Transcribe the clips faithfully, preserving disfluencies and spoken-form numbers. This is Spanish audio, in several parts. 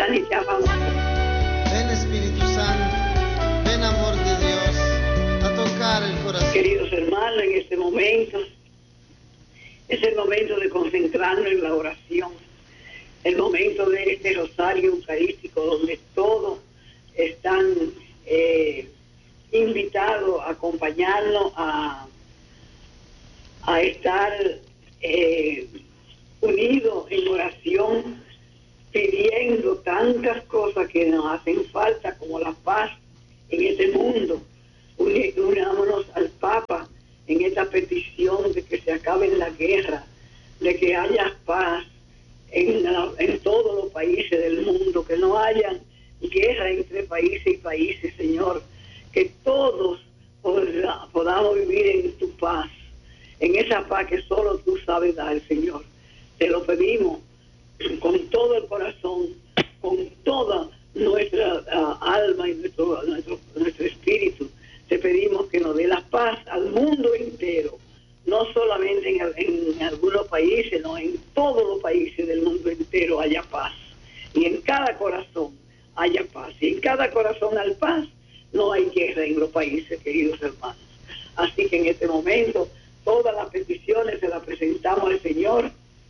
Dani, te amamos. Ven Espíritu Santo, ven amor de Dios, a tocar el corazón. Queridos hermanos, en este momento es el momento de concentrarnos en la oración, el momento de este rosario eucarístico donde todos están eh, invitados a acompañarnos a, a estar eh, unidos en oración, pidiendo tantas cosas que nos hacen falta, como la paz en este mundo. Unámonos al Papa en esta petición de que se acabe la guerra, de que haya paz en, la, en todos los países del mundo, que no haya guerra entre países y países, Señor, que todos podrá, podamos vivir en tu paz, en esa paz que solo tú sabes dar, Señor. Te lo pedimos con todo el corazón, con toda nuestra uh, alma y nuestro, nuestro, nuestro espíritu. Te pedimos que nos dé la paz al mundo entero, no solamente en, en, en algunos países, no, en todos los países del mundo entero haya paz. Y en cada corazón haya paz. Y en cada corazón hay paz, no hay guerra en los países, queridos hermanos. Así que en este momento, todas las peticiones se las presentamos al Señor,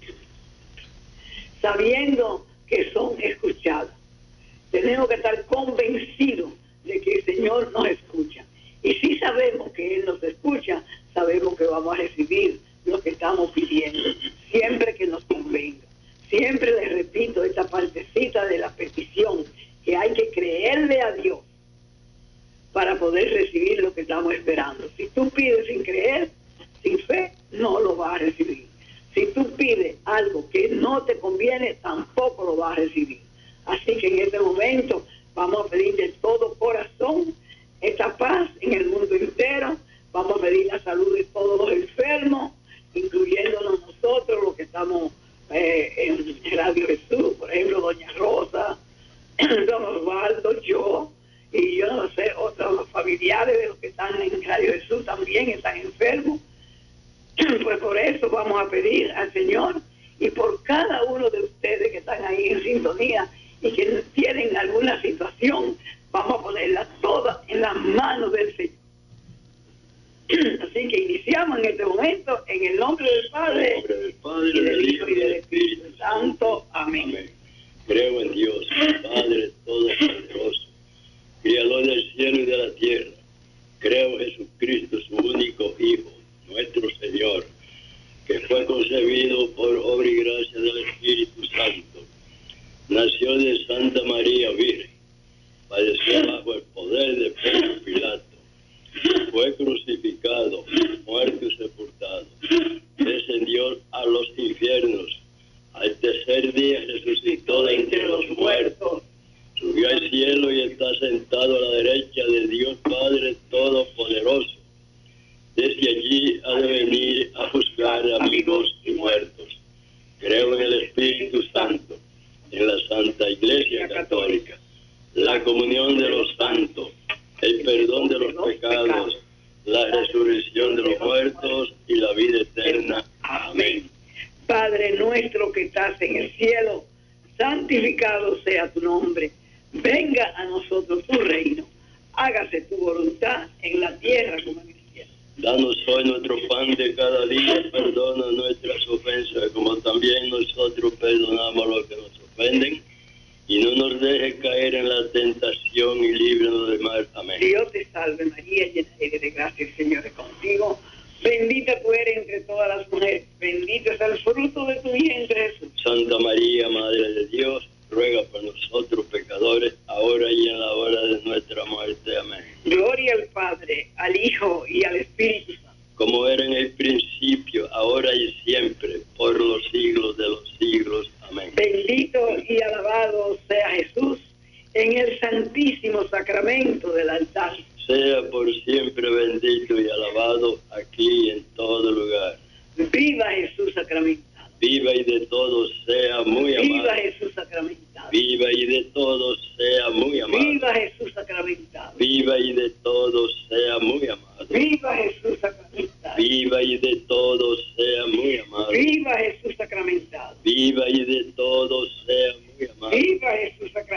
sabiendo que son escuchadas. Tenemos que estar convencidos de que el Señor nos escucha. Y si sabemos que Él nos escucha, sabemos que vamos a recibir lo que estamos pidiendo, siempre que nos convenga. Siempre les repito esta partecita de la petición, que hay que creerle a Dios para poder recibir lo que estamos esperando. Si tú pides sin creer, sin fe, no lo vas a recibir. Si tú pides algo que no te conviene, tampoco lo vas a recibir. Así que en este momento vamos a pedir de todo corazón esta paz en el mundo entero. Vamos a pedir la salud de todos los enfermos, incluyéndonos nosotros, los que estamos eh, en Radio Jesús, por ejemplo, doña Rosa, don Osvaldo, yo, y yo no sé, otros familiares de los que están en Radio Jesús también están enfermos. Pues por eso vamos a pedir al Señor, y por cada uno de ustedes que están ahí en sintonía y que tienen alguna situación, vamos a ponerla toda en las manos del Señor. Así que iniciamos en este momento en el nombre del Padre, nombre del Padre y del Hijo y del Espíritu Santo. Amén. Amén. Creo en Dios, Padre Todopoderoso, Creador del cielo y de la tierra. Creo en Jesucristo, su único Hijo, nuestro Señor, que fue concebido por obra y gracia del Espíritu Santo. Nació de Santa María Virgen, padeció bajo el poder de Poncio Pilato, fue crucificado, muerto y sepultado, descendió a los infiernos, al tercer día resucitó de entre los muertos, subió al cielo y está sentado a la derecha de Dios Padre Todopoderoso. Desde allí ha de venir a juzgar a vivos y muertos. Creo en el Espíritu Santo, en la Santa Iglesia Católica, la comunión de los santos, el perdón de los pecados, la resurrección de los muertos y la vida eterna. Amén. Padre nuestro que estás en el cielo, santificado sea tu nombre. Venga a nosotros tu reino. Hágase tu voluntad en la tierra como en el cielo. Danos hoy nuestro pan de cada día, perdona nuestras ofensas, como también nosotros perdonamos a los que nos ofenden. Y no nos dejes caer en la tentación y líbranos del mal. Amén. Dios te salve María, llena eres de gracia, el Señor es contigo. Bendita tú eres entre todas las mujeres, bendito es el fruto de tu vientre, Jesús. Santa María, Madre de Dios, ruega por nosotros pecadores, ahora y en la hora de nuestra muerte. Amén. Gloria al Padre, al Hijo y al Espíritu Santo. Como era en el principio, ahora y siempre, por los siglos de los siglos. Amén. Bendito y alabado sea Jesús en el santísimo sacramento del altar. Sea por siempre bendito y alabado aquí y en todo lugar. Viva Jesús sacramentado. Viva y de todos sea muy amado. Viva Jesús sacramentado. Viva y de todos sea muy amado. Viva Jesús sacramentado. Viva y de todos sea muy amado. Viva Jesús sacramentado. Viva y de todos sea muy amado. Viva Jesús sacramentado. Viva y de todos sea muy amado. Viva Jesús sacramentado.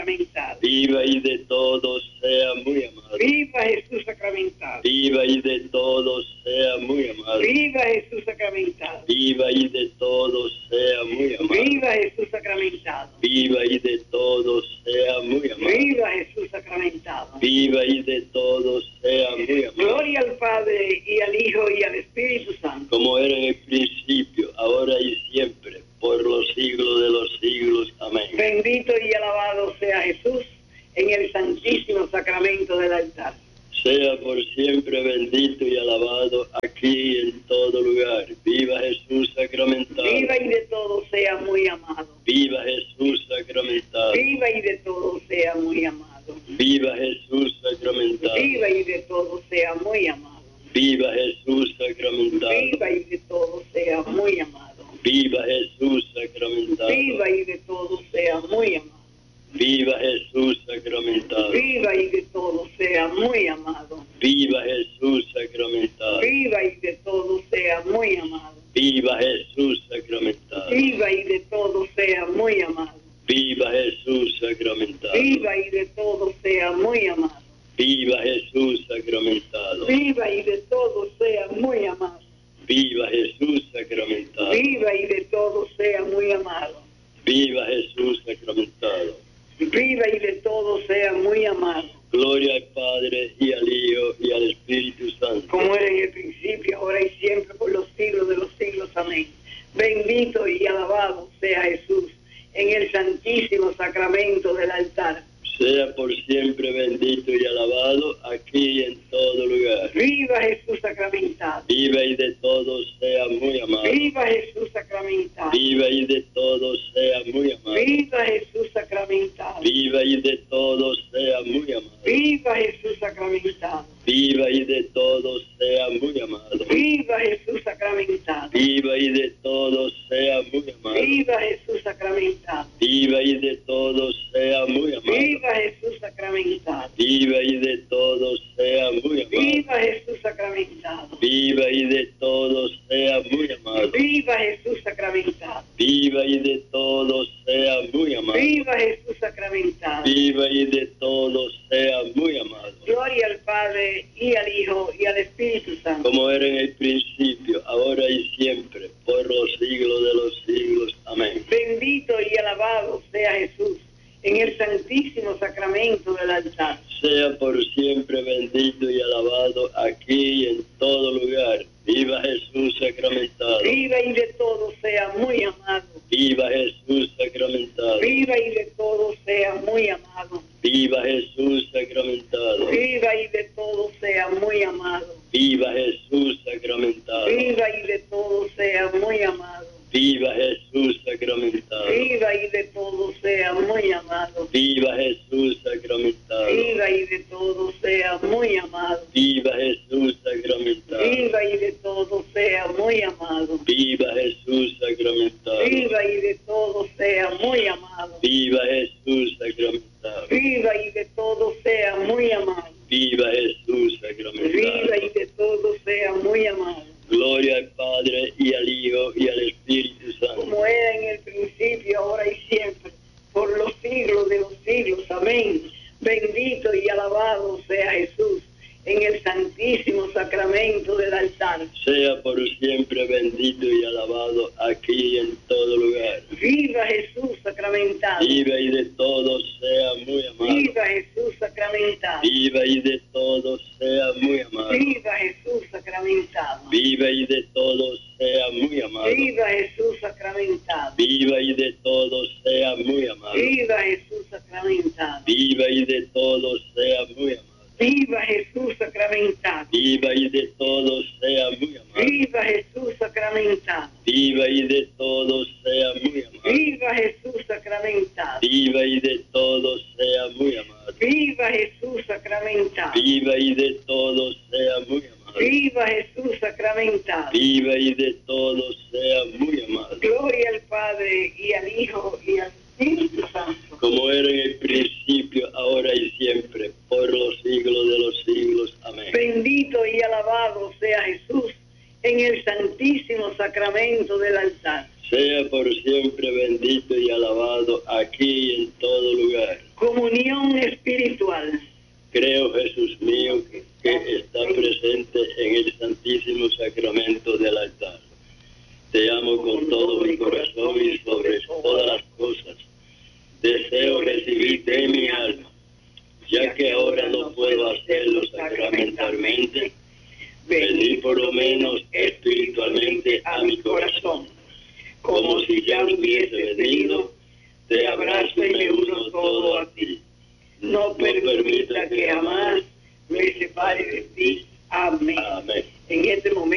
Viva y de todos sea muy amado. Viva Jesús sacramentado. Viva y de todos sea muy amado. Viva Jesús sacramentado. Viva y de todos sea muy amado. Viva Jesús sacramentado. Viva y de todos sea muy amado. Viva Jesús sacramentado. Viva y de todos sea muy amado. Gloria al Padre y al Hijo y al Espíritu Santo. Como era en el principio, ahora y siempre, por los siglos de los siglos. Amén. Bendito y alabado sea Jesús en el santísimo sacramento del altar. Sea por siempre bendito y alabado aquí y en todo lugar. Viva Jesús sacramentado. Viva y de todo sea muy amado. Viva Jesús sacramentado. Viva y de todo sea muy amado. Viva Jesús sacramentado. Viva y de todo sea muy amado. Viva Jesús sacramentado. Viva y de todo sea muy amado. Viva Jesús sacramentado. Viva y de todo sea muy amado. Viva Jesús sacramentado. Viva y de todo sea muy amado. Viva Jesús sacramentado. Viva y de todo sea muy amado. Viva Jesús sacramentado. Viva y de todo sea muy amado. Viva Jesús sacramentado. Viva y de todo sea muy amado. Viva Jesús sacramentado. Viva y de todo sea muy amado. Viva Jesús sacramentado. Viva y de todo sea muy amado. Viva Jesús sacramentado. Viva y de todo sea muy amado. Gloria al Padre y al Hijo y al Espíritu Santo. Como era en el principio, ahora y siempre, por los siglos de los siglos. Amén. Bendito y alabado sea Jesús en el santísimo sacramento del altar. Sea por siempre bendito y alabado aquí y en todo lugar. Viva Jesús sacramentado. Viva y de todos sea muy amado. Viva Jesús sacramentado. Viva y de todos sea muy amado. Viva Jesús sacramentado. Viva y de todos sea muy amado. Viva Jesús sacramentado. Viva y de todos sea muy amado. Viva Jesús sacramentado. Viva y de todos sea muy amado. Viva Jesús sacramentado. Viva y de todos sea muy amado. Viva Jesús sacramentado. Viva y de todos sea muy amado. Viva Jesús sacramentado. Viva y de todos sea muy amado. Viva Jesús sacramentado. Viva y de todos sea muy amado. Viva Jesús sacramentado. Viva y de todos sea muy amado. Gloria al Padre y al Hijo y al Espíritu Santo. Como era en el principio, ahora y siempre, por los siglos de los siglos. Amén. Bendito y alabado sea Jesús en el santísimo sacramento del altar. Sea por siempre bendito y alabado aquí y en todo lugar. Viva Jesús sacramentado. Viva y de todo sea muy amado. Viva Jesús sacramentado. Viva y de todo sea muy amado. Viva Jesús sacramentado. Viva y de todo sea muy amado. Viva Jesús sacramentado. Viva y de todo sea muy amado. Viva Jesús sacramentado. Viva y de todo sea muy amado. Viva Jesús sacramentado. Viva y de todo sea muy amado. Viva Jesús sacramentado. Viva y de todo sea muy amado. Viva Jesús sacramentado. Viva y de todo sea muy amado. Viva Jesús sacramentado. Viva y de todo sea muy amado. Viva Jesús sacramentado. Viva y de todo sea muy amado. Gloria al Padre y al Hijo y al Espíritu Santo. Como era en el principio, ahora y siempre, por los siglos de los siglos. Amén. Bendito y alabado sea Jesús en el santísimo sacramento del altar. Sea por siempre bendito y alabado aquí y en todo lugar. Viva Jesús sacramentado. Viva y de todos sea muy amado. Viva Jesús sacramentado. Viva y de todos sea muy amado. Viva Jesús sacramentado. Viva y de todos sea muy amado. Viva Jesús sacramentado. Viva y de todos sea muy amado. Viva Jesús sacramentado. Viva y de todos sea muy amado. Viva Jesús sacramentado. Viva y de todos sea muy amado. Viva Jesús sacramentado. Viva y de todos sea muy amado. Viva Jesús sacramentado. Viva y de todos sea muy amado. Viva Jesús sacramentado. Viva y de todos sea muy amado. Viva Jesús sacramentado. Viva y de todos sea muy amado. Gloria al Padre y al Hijo y al Espíritu Santo. Como era en el principio, ahora y siempre, por los siglos de los siglos. Amén. Bendito y alabado sea Jesús en el santísimo sacramento del altar. Sea por siempre bendito y alabado aquí y en todo lugar. comunión espiritual. Creo, Jesús mío, que, que está presente en el Santísimo Sacramento del altar. Te amo con todo mi corazón y sobre todas las cosas. Deseo recibirte en mi alma, ya que ahora no puedo hacerlo sacramentalmente. Venir por lo menos espiritualmente a mi corazón, como si ya hubiese venido. Te abrazo y me uno todo a ti. No permita que jamás me separe de ti. Amén. Amén. En este momento